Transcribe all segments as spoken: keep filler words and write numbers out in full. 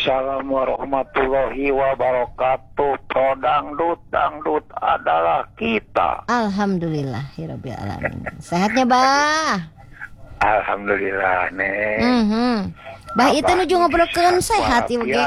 Waalaikumsalam warahmatullahi wabarakatuh. Pro dangdut, dangdut adalah kita. Alhamdulillahirabbil alamin. Sehatnya, Bah? Alhamdulillah, Neng. Mhm. Bah itu nuju ngobrolkeun sehat ieu ge.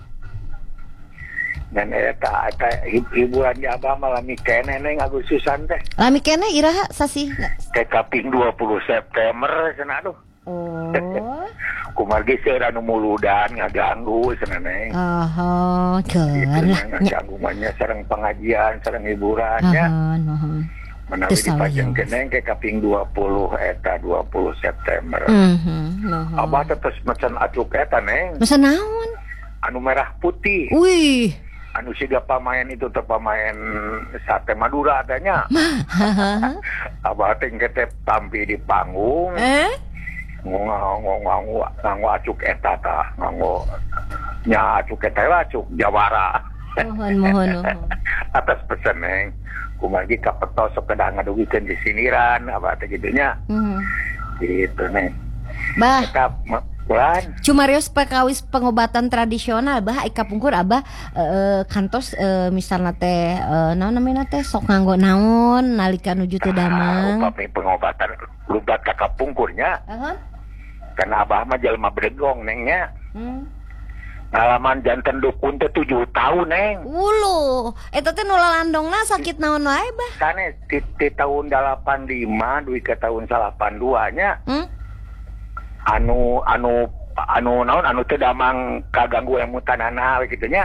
Dan eta eta hiburan di Abah malam kene Neng Agustusan teh. Lami kene iraha sasi? Teh kaping dua puluh September cenah aduh. Oh. Kumargi seueur anu muludan ngaganggu cenah Neng. Oh, keun lah. Ngaganggu manya sareng pengajian, sareng hiburannya. Mohon, mohon. Menawi dipajang keneng ke kaping dua puluh eta dua puluh September. Mhm, mohon. Abah teh tos mesen acuk eta Neng. Mesen naon? Anu merah putih. Wih. Anu siga pamain itu teh pamain sate Madura tanya. Abah teh teh tampi di panggung. Eh? Nganggo nganggo nganggo acuk eta tah, nganggo nya acuk eta acuk Jawara. Mohon, mohon, mohon. Atas pesen Neng. Kumargi kapetos sok kedah ngadugikeun di siniran apa teh kitu nya. Mhm. Gitu Neng. Bah, Eta bulan cumarios pakawis pengobatan tradisional bah ika pungkur Abah e, kantos e, misalna teh e, naon namina teh sok nganggo naon nalika nuju teu damang. Upami pengobatan lubat ka kapungkurnya. Ahon. Karena Abah mah jelema bregong Neng nya. Hmm. Ngalaman janten dukun teh tujuh tahun Neng. Ulu, eta teh nu lalandongna sakit naon wae bah? Sanes ti, ti tahun delapan lima duwi ke tahun delapan dua nya. Hmm? Anu anu anu naon anu teu damang kaganggu emutanana we kitu nya.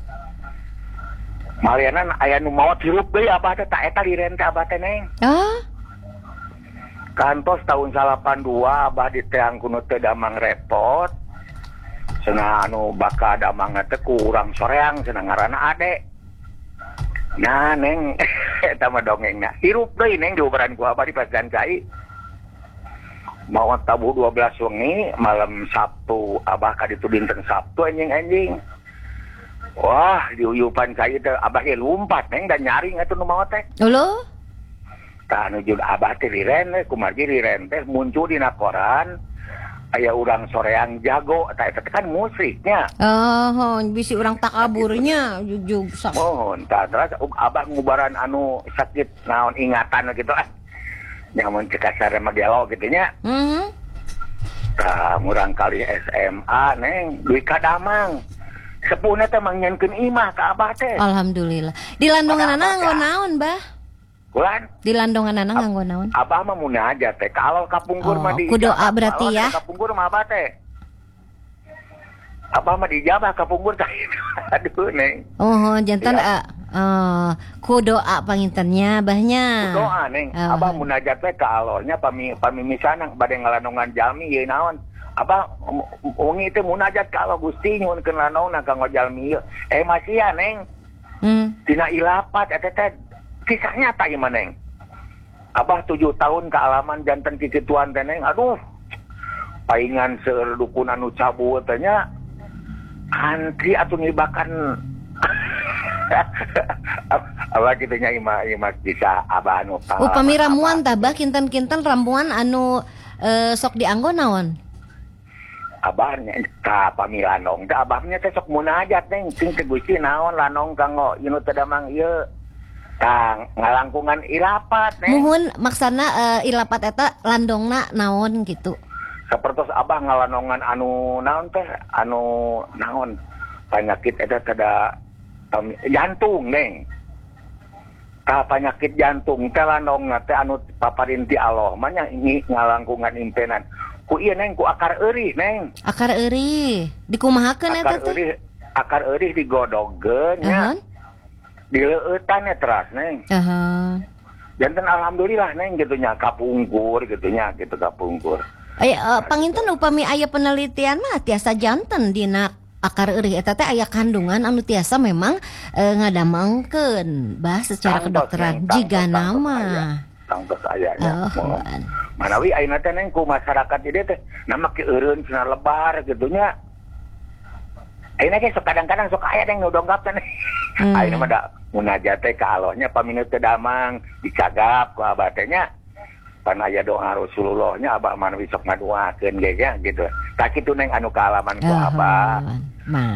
Malianan aya nu maot hirup deui Abah teh tak eta diren teh Abah teh Neng. Ah? Kantos tahun delapan dua Abah diteang kuno teu damang repot. Cenah anu baka damang teh kurang soreang cenah ngaranna Ade. Nah Neng eta mah dongengna. Hirup deui Neng diobaran ku Abah di Pasdan Cai. Mau tabuh dua belas wengi malam Sabtu Abah ka ditu dinten Sabtu anjing-anjing. Wah, diuyupan cai teh Abah ge lumpat Neng dan nyaring atuh nu maot teh. Ulu? Tah nuju Abah teh riren we kumargi riren teh muncul dina koran aya urang soreang jago tah eta kan musiknya. Oh, bisi urang takaburnya jujug sak. Mohon tah terus Abah ngubaran anu sakit naon ingatan gitu ah. Nyamun cek kasar mah gelo gitu nya. Mhm. Tah murang kali S M A Neng duwi ka damang. Sepuna teh mangnyankeun imah ka Abah teh. Alhamdulillah. Di landonganna nganggo naon, Bah? Kulan Di landonganna nganggo naon? Abah mah munajat teh kalau kapungkur Oh, mah di ku doa berarti ya. Kapungkur mah Abah teh. Abah mah dijabah kapungkur teh. Aduh Neng. Oh, jantan Ya. uh, uh, ku doa pangintennya Bahnya. Doa Neng. Oh. Abah munajat teh ka Allahnya pami pamimisanan bade ngalanongan jalmi ieu naon. Abah wengi teh munajat ka Allah Gusti nyuwunkeun lanongna kanggo jalmi ieu. Eh masih ya Neng. Hmm. Tina ilapat eta teh kisah nyata ieu mah Neng. Abah tujuh tahun kealaman janten kikituan teh Neng. Aduh. Paingan seueur dukun anu cabut teh nya. Antri atuh ngibakan Abah kitu nya imah imah bisa Abah anu Oh, pami ramuan tah Bah kinten-kinten ramuan anu uh, sok dianggo naon? Abahnya ka pami lanong teh Abahnya teh sok munajat Neng cing teh Gusti naon lanong kanggo ieu teh damang ieu tang ngalangkungan ilapat Neng. Muhun maksana uh, ilapat eta landongna naon gitu. Sapertos Abah ngalanongan anu naon teh anu naon penyakit eta tada um, jantung Neng. Ka penyakit jantung teh lanongna teh anu paparin ti Allah mah nya ngalangkungan impenan. Ku ieu Neng ku akar eurih Neng. Akar euris dikumahakeun eta Akar teh? eurih akar eurih digodogkeun nya. Ahon. Dileueutan ya teras Neng. Ahon. Janten alhamdulillah Neng gitu nya kapungkur gitu nya gitu kapungkur. Aya uh, panginten upami aya penelitian mah tiasa janten dina akar eurih eta teh aya kandungan anu tiasa memang uh, ngadamangkeun Bah secara Tangtos, kedokteran Neng, jiga tangtos, nama. Tangtos aya nya. Oh, Manawi ayeuna teh Neng ku masyarakat ieu teh nama ke eureun cenah lebar gitu nya. Ayeuna ge sok kadang-kadang sok aya Neng nu donggap teh. Hmm. Ayeuna mah da munajat teh ka Allahnya paminut teh damang dicagap ku Abah teh nya. Pan aya doa Rasulullahnya Abah manawi sok ngadoakeun ge gitu. Tak kitu Neng anu kaalaman ku Abah. Mah